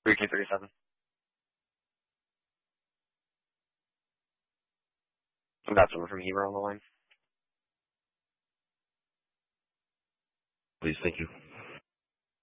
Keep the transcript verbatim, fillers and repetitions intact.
three two three seven. I've got someone from Hero on the line. Please, thank you.